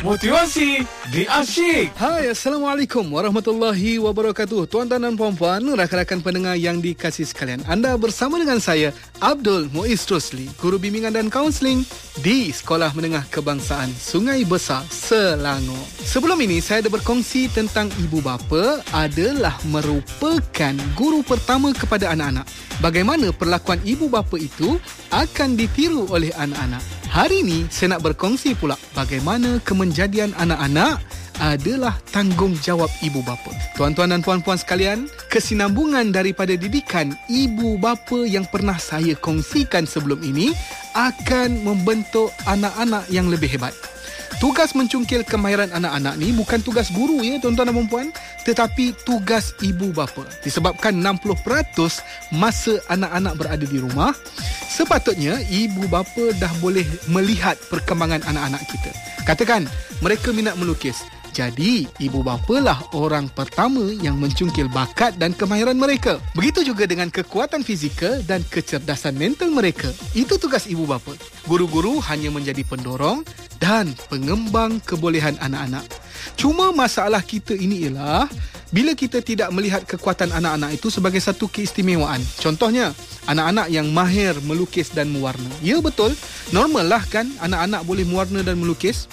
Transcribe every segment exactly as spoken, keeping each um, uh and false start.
Motivasi di Asyik. Hai, Assalamualaikum warahmatullahi wabarakatuh. Tuan-tuan dan puan-puan, rakan-rakan pendengar yang dikasihi sekalian, anda bersama dengan saya, Abdul Muiz Rosli, Guru Bimbingan dan Kaunseling di Sekolah Menengah Kebangsaan Sungai Besar, Selangor. Sebelum ini, saya ada berkongsi tentang ibu bapa adalah merupakan guru pertama kepada anak-anak. Bagaimana perlakuan ibu bapa itu akan ditiru oleh anak-anak. Hari ini saya nak berkongsi pula bagaimana kemenjadian anak-anak adalah tanggungjawab ibu bapa. Tuan-tuan dan puan-puan sekalian, kesinambungan daripada didikan ibu bapa yang pernah saya kongsikan sebelum ini akan membentuk anak-anak yang lebih hebat. Tugas mencungkil kemahiran anak-anak ni bukan tugas guru ya tuan-tuan dan puan-puan, tetapi tugas ibu bapa. Disebabkan enam puluh peratus masa anak-anak berada di rumah, sepatutnya ibu bapa dah boleh melihat perkembangan anak-anak kita. Katakan mereka minat melukis, jadi ibu bapalah orang pertama yang mencungkil bakat dan kemahiran mereka. Begitu juga dengan kekuatan fizikal dan kecerdasan mental mereka. Itu tugas ibu bapa. Guru-guru hanya menjadi pendorong dan pengembang kebolehan anak-anak. Cuma masalah kita ini ialah bila kita tidak melihat kekuatan anak-anak itu sebagai satu keistimewaan. Contohnya, anak-anak yang mahir melukis dan mewarna. Ya betul, normal lah kan anak-anak boleh mewarna dan melukis.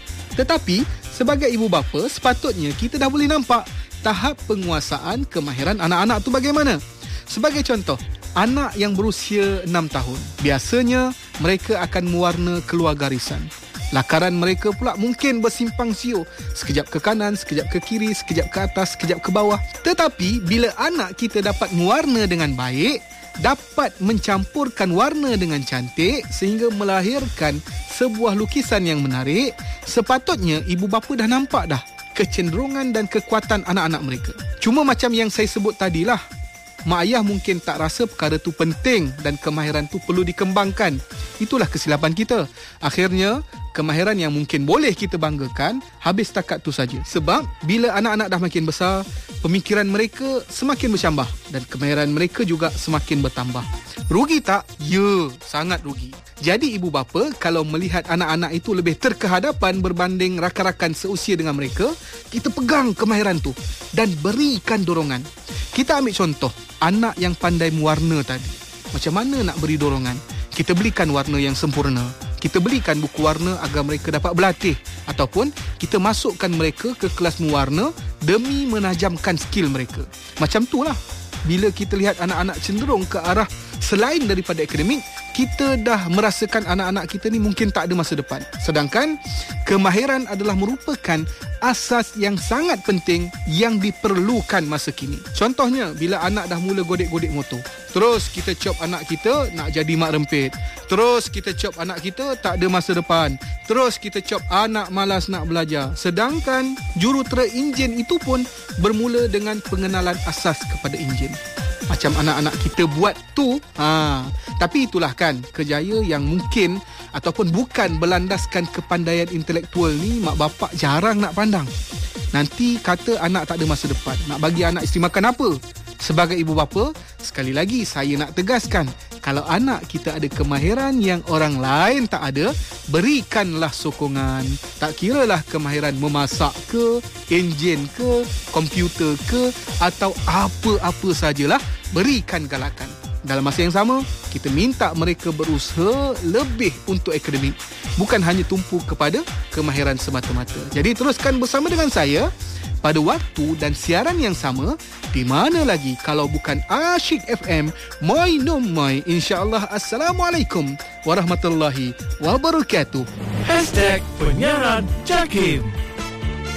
Tetapi sebagai ibu bapa, sepatutnya kita dah boleh nampak tahap penguasaan kemahiran anak-anak tu bagaimana. Sebagai contoh, anak yang berusia enam tahun, biasanya mereka akan mewarna keluar garisan. Lakaran mereka pula mungkin bersimpang siur. Sekejap ke kanan, sekejap ke kiri, sekejap ke atas, sekejap ke bawah. Tetapi bila anak kita dapat mewarna dengan baik, dapat mencampurkan warna dengan cantik sehingga melahirkan sebuah lukisan yang menarik, sepatutnya ibu bapa dah nampak dah kecenderungan dan kekuatan anak-anak mereka. Cuma macam yang saya sebut tadilah, mak ayah mungkin tak rasa perkara tu penting dan kemahiran tu perlu dikembangkan. Itulah kesilapan kita. Akhirnya, kemahiran yang mungkin boleh kita banggakan habis takat tu saja. Sebab bila anak-anak dah makin besar, pemikiran mereka semakin bercambah dan kemahiran mereka juga semakin bertambah. Rugi tak? Ya, sangat rugi. Jadi ibu bapa kalau melihat anak-anak itu lebih terkehadapan berbanding rakan-rakan seusia dengan mereka, kita pegang kemahiran tu dan berikan dorongan. Kita ambil contoh anak yang pandai mewarna tadi. Macam mana nak beri dorongan? Kita belikan warna yang sempurna. Kita belikan buku warna agar mereka dapat berlatih. Ataupun kita masukkan mereka ke kelas mewarna demi menajamkan skill mereka. Macam itulah. Bila kita lihat anak-anak cenderung ke arah selain daripada akademik, kita dah merasakan anak-anak kita ni mungkin tak ada masa depan. Sedangkan kemahiran adalah merupakan asas yang sangat penting yang diperlukan masa kini. Contohnya, bila anak dah mula godek-godek motor, terus kita cop anak kita nak jadi mak rempit. Terus kita cop anak kita tak ada masa depan. Terus kita cop anak malas nak belajar. Sedangkan jurutera enjin itu pun bermula dengan pengenalan asas kepada enjin. Macam anak-anak kita buat tu, ha. Tapi itulah kan kerjaya yang mungkin ataupun bukan berlandaskan kepandaian intelektual ni mak bapak jarang nak pandang. Nanti kata anak tak ada masa depan. Nak bagi anak isteri makan apa? Sebagai ibu bapa, sekali lagi saya nak tegaskan, kalau anak kita ada kemahiran yang orang lain tak ada, berikanlah sokongan. Tak kiralah kemahiran memasak ke, enjin ke, komputer ke, atau apa-apa sajalah, berikan galakan. Dalam masa yang sama, kita minta mereka berusaha lebih untuk akademik. Bukan hanya tumpu kepada kemahiran semata-mata. Jadi teruskan bersama dengan saya pada waktu dan siaran yang sama. Di mana lagi kalau bukan Asyik F M, Moi No Moi. InsyaAllah. Assalamualaikum warahmatullahi wabarakatuh. Hashtag Penyiaran Jakim.